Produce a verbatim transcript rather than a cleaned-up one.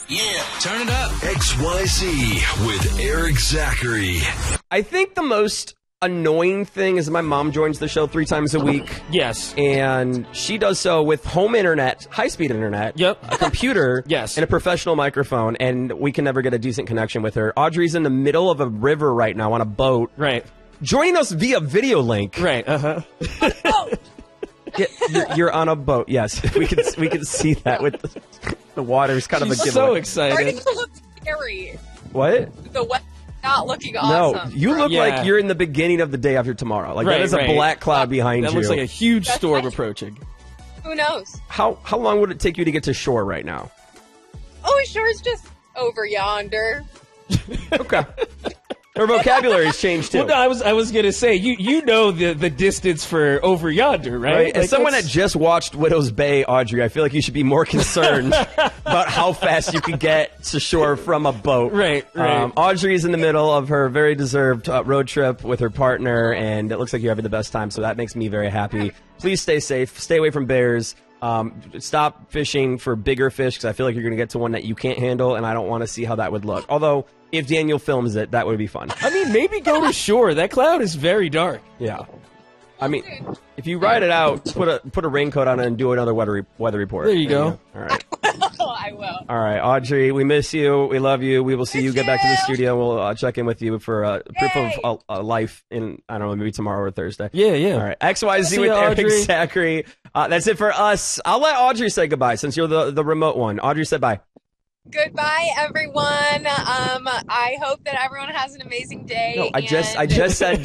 Yeah, turn it up. X Y Z with Eric Zachary. I think the most annoying thing is my mom joins the show three times a week. Yes. And she does so with home internet, high-speed internet, Yep. a computer, Yes. and a professional microphone, and we can never get a decent connection with her. Audrey's in the middle of a river right now on a boat. Right. Joining us via video link. Right. Uh-huh. Yeah, you're, you're on a boat. Yes, we can we can see that with the, the water's kind She's of a so giveaway. excited. Starting to look scary. What? The weather's not looking No, awesome. you look Yeah. like you're in the beginning of the day after tomorrow. Like Right, that is a right. black cloud behind That you. looks like a huge That's storm right. approaching. Who knows? How how long would it take you to get to shore right now? Oh, it sure is just over yonder. Okay. Her vocabulary's changed too. Well, no, I was I was gonna say you you know the the distance for over yonder, right? Right? As Like, someone that that's- just watched Widow's Bay, Audrey, I feel like you should be more concerned about how fast you can get to shore from a boat. Right, right. Um, Audrey's in the middle of her very deserved uh, road trip with her partner, and it looks like you're having the best time, so that makes me very happy. Please stay safe. Stay away from bears. Um, stop fishing for bigger fish, because I feel like you're going to get to one that you can't handle, and I don't want to see how that would look. Although, if Daniel films it, that would be fun. I mean, maybe go to shore. That cloud is very dark. Yeah. I mean, if you ride it out, put a put a raincoat on it and do another weather re- weather report. There you go. All right. Oh, I will. All right, Audrey, we miss you. We love you. We will see you Miss get back to the you. studio. We'll uh, check in with you for uh, proof Yay. of uh, uh, life in, I don't know, maybe tomorrow or Thursday. Yeah, yeah. All right, X Y Z See with ya, Eric Audrey. Zachary. Uh, that's it for us. I'll let Audrey say goodbye since you're the, the remote one. Audrey said bye. Goodbye, everyone. Um, I hope that everyone has an amazing day. No, I just and- I just said